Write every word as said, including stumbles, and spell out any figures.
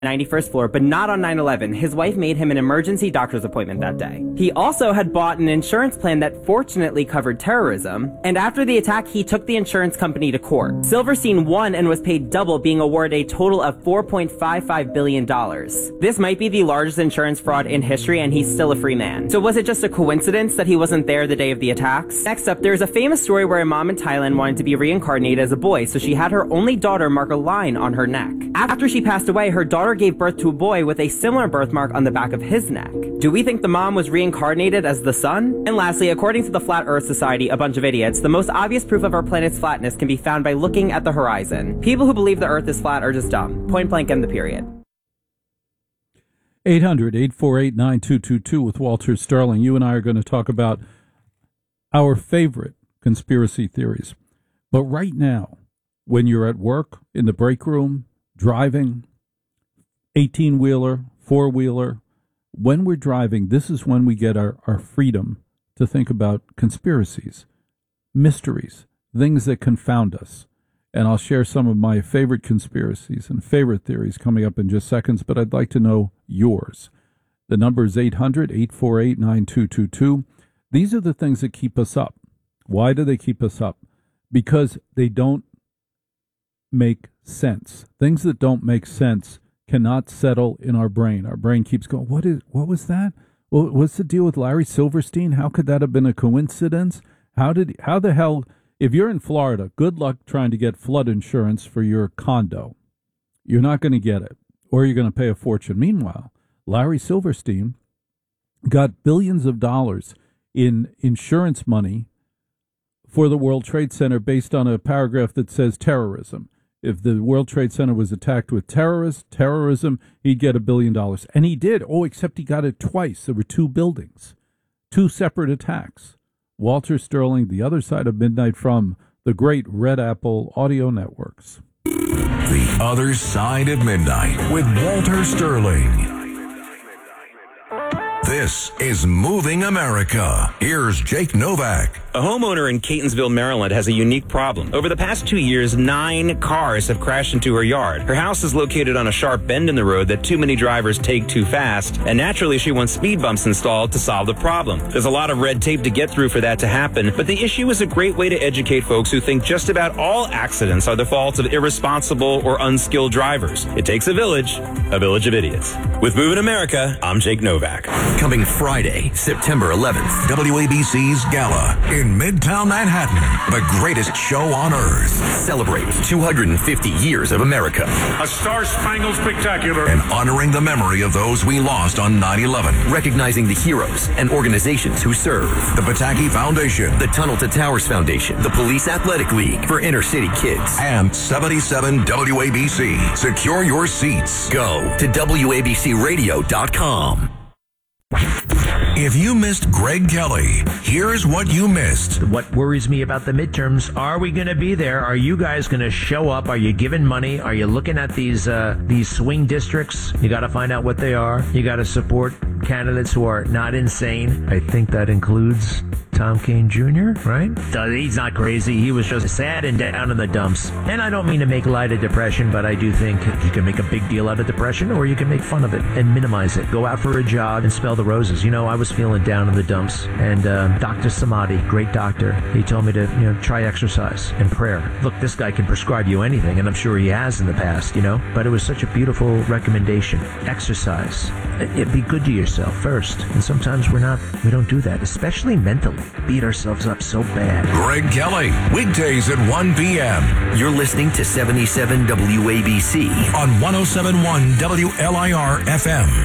ninety-first floor, but not on nine eleven. His wife made him an emergency doctor's appointment that day. He also had bought an insurance plan that fortunately covered terrorism, and after the attack, he took the insurance company to court. Silverstein won and was paid double, being awarded a total of four point five five billion dollars. This might be the largest insurance fraud in history, and he's still a free man. So was it just a coincidence that he wasn't there the day of the attacks? Next up, there's a famous story where a mom in Thailand wanted to be reincarnated as a boy, so she had her only daughter mark a line on her neck. After she passed away, her daughter gave birth to a boy with a similar birthmark on the back of his neck. Do we think the mom was reincarnated as the sun? And lastly, according to the Flat Earth Society, a bunch of idiots, the most obvious proof of our planet's flatness can be found by looking at the horizon. People who believe the Earth is flat are just dumb. Point blank, end the period. eight hundred, eight four eight, nine two two two with Walter Sterling. You and I are going to talk about our favorite conspiracy theories. But right now, when you're at work, in the break room, driving, eighteen-wheeler, four-wheeler, when we're driving, this is when we get our, our freedom to think about conspiracies, mysteries, things that confound us. And I'll share some of my favorite conspiracies and favorite theories coming up in just seconds, but I'd like to know yours. The number is eight hundred, eight four eight, nine two two two. These are the things that keep us up. Why do they keep us up? Because they don't make sense. Things that don't make sense cannot settle in our brain. Our brain keeps going, what is? What was that? Well, what's the deal with Larry Silverstein? How could that have been a coincidence? How did? How the hell? If you're in Florida, good luck trying to get flood insurance for your condo. You're not going to get it, or you're going to pay a fortune. Meanwhile, Larry Silverstein got billions of dollars in insurance money for the World Trade Center based on a paragraph that says terrorism. If the World Trade Center was attacked with terrorists, terrorism, he'd get a billion dollars. And he did. Oh, except he got it twice. There were two buildings, two separate attacks. Walter Sterling, The Other Side of Midnight from the great Red Apple Audio Networks. The Other Side of Midnight with Walter Sterling. This is Moving America. Here's Jake Novak. A homeowner in Catonsville, Maryland has a unique problem. Over the past two years, nine cars have crashed into her yard. Her house is located on a sharp bend in the road that too many drivers take too fast, and naturally she wants speed bumps installed to solve the problem. There's a lot of red tape to get through for that to happen, but the issue is a great way to educate folks who think just about all accidents are the fault of irresponsible or unskilled drivers. It takes a village, a village of idiots. With Moving America, I'm Jake Novak. Coming Friday, September eleventh, W A B C's Gala in Midtown Manhattan. The greatest show on earth. Celebrate two hundred fifty years of America. A star-spangled spectacular. And honoring the memory of those we lost on nine eleven. Recognizing the heroes and organizations who serve. The Pataki Foundation. The Tunnel to Towers Foundation. The Police Athletic League for inner city kids. And seventy-seven W A B C. Secure your seats. Go to W A B C radio dot com. If you missed Greg Kelly, here's what you missed. What worries me about the midterms, are we going to be there? Are you guys going to show up? Are you giving money? Are you looking at these uh, these swing districts? You got to find out what they are. You got to support candidates who are not insane. I think that includes Tom Kean Junior, right? He's not crazy. He was just sad and down in the dumps. And I don't mean to make light of depression, but I do think you can make a big deal out of depression, or you can make fun of it and minimize it. Go out for a jog and smell the roses. You know, I was feeling down in the dumps, and uh, Doctor Samadhi, great doctor, he told me to, you know, try exercise and prayer. Look, this guy can prescribe you anything, and I'm sure he has in the past, you know, but it was such a beautiful recommendation. Exercise. It, be good to yourself first, and sometimes we're not, we don't do that, especially mentally. Beat ourselves up so bad. Greg Kelly, weekdays at one p.m. You're listening to seventy-seven W A B C on one oh seven point one W L I R F M.